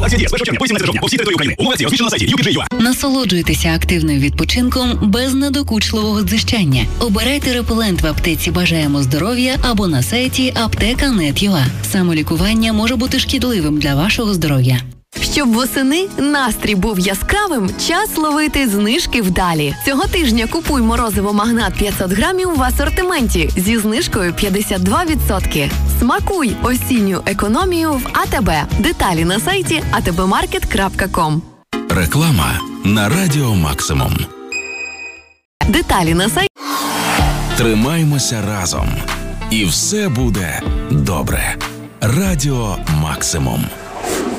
Акція діє з 1 червня по 18 жовтня по всій території України. Умови акції розміщено на сайті UPG.ua. Насолоджуйтеся активним відпочинком без надокучливого дзижчання. Обирайте репелент в аптеці «Бажаємо здоров'я» або на сайті apteka.net.ua. Самолікування може бути шкідливим для вашого здоров'я. Щоб восени настрій був яскравим, час ловити знижки вдалі. Цього тижня купуй морозиво «Магнат» 500 грамів в асортименті зі знижкою 52%. Смакуй осінню економію в АТБ. Деталі на сайті atbmarket.com. Реклама на Радіо Максимум. Деталі на сайті. Тримаймося разом. І все буде добре. Радіо Максимум.